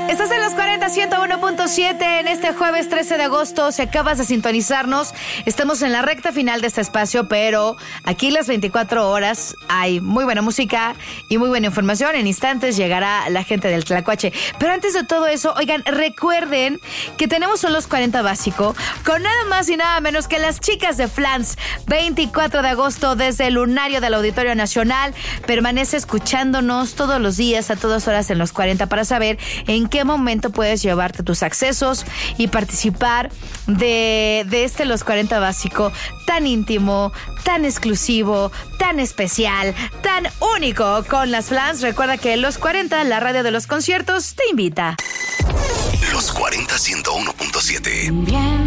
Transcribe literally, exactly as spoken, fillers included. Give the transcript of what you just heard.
Estás en los cuarenta, ciento uno punto siete en este jueves trece de agosto. Si acabas de sintonizarnos, estamos en la recta final de este espacio, pero aquí las veinticuatro horas hay muy buena música y muy buena información. En instantes llegará la gente del Tlacuache. Pero antes de todo eso, oigan, recuerden que tenemos un Los cuarenta básico con nada más y nada menos que las chicas de Flans. veinticuatro de agosto desde el lunario del Auditorio Nacional. Permanece escuchándonos todos los días a todas horas en los cuarenta para saber en qué momento puedes llevarte tus accesos y participar de, de este Los cuarenta básico tan íntimo, tan exclusivo, tan especial, tan único con las Flans. Recuerda que Los cuarenta, la radio de los conciertos, te invita. Los cuarenta, ciento uno punto siete. Bien.